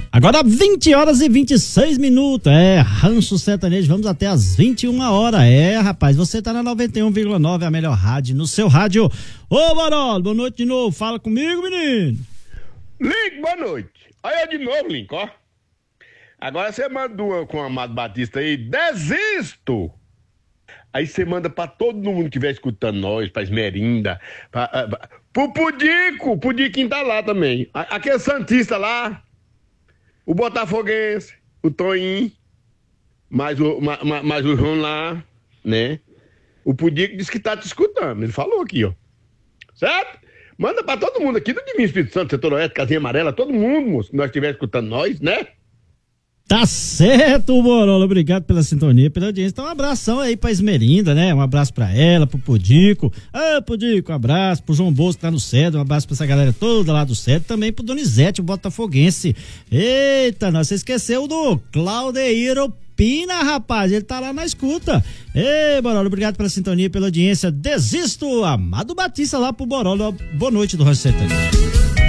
Agora 20 horas e 26 minutos, Rancho Sertanejo, vamos até as 21 horas, rapaz, você tá na 91,9, a melhor rádio, no seu rádio. Ô, Barolo, boa noite de novo, fala comigo, menino. Link, boa noite. Aí de novo, Link, ó. Agora você manda uma com o Amado Batista aí, desisto. Aí você manda pra todo mundo que estiver escutando nós, pra Esmerinda, pro Pudiquinho tá lá também. Aquele Santista lá, o Botafoguense, o Toinho, mais o João lá, né? O Pudico disse que tá te escutando, ele falou aqui, ó. Certo? Manda pra todo mundo aqui do Divino Espírito Santo, Setor Oeste, Casinha Amarela, todo mundo, moço, que nós estiver escutando nós, né? Tá certo, Borola, obrigado pela sintonia, pela audiência. Então um abração aí pra Esmerinda, né? Um abraço pra ela, pro Pudico. Pudico, um abraço pro João Bosco que tá no Cedro, um abraço pra essa galera toda lá do Cedro, também pro Donizete, o Botafoguense. Eita, você esqueceu do Claudeiro Pina, rapaz, ele tá lá na escuta. Ei, Borola, obrigado pela sintonia, pela audiência. Desisto, Amado Batista lá pro Borola. Boa noite do Rancho Sertanejo.